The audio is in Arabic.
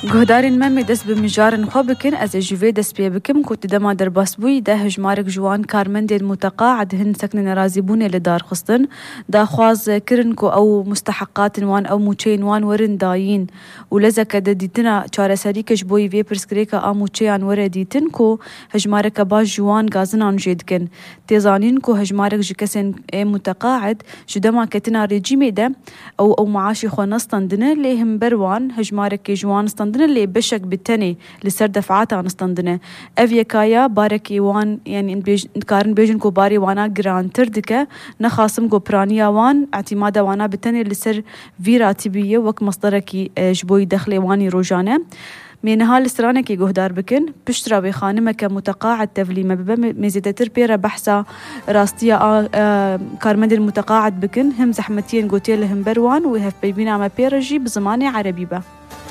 گهدارین من می دست به مجارن خواب بکن از جوی دست پی بکم کت دما در باس بوی ده هجمارک جوان کارمند متقاعد هن سکن نرازی بونه لدار خستن دا خواز کرن کو او مستحقات وان او موچین وان ورن داین ولزک د دیتنا چاره سری کش بوی وی پرسکریکا ا موچیان ور دیتن کو هجمارک باز جوان گازنان جدکن تیزانین کو هجمارک جکسن متقاعد جدما کتنا رجیمی ده او معاشی خو نستندنه لهم بروان هجمارک جوان اللي بشك بالتني لسر دفعات عن استندنه افيكايا باركي وان يعني كارن بيجن كو باري وانا جران تردكه نخاصم كو برانيا وان اعتمادا وانا بالتني لسر فيراتبيه وك مصدركي جبوي دخلي واني روجانه من هالسرانه كي جهدار بكن بشترا بخانمك متقاعد تفليمه بمزيدتر بيرا بحثا راستيا كارمند المتقاعد بكن هم زحمتين قوتيل هم بروان وهف بيبينا ما بيرجي بزماني عربي با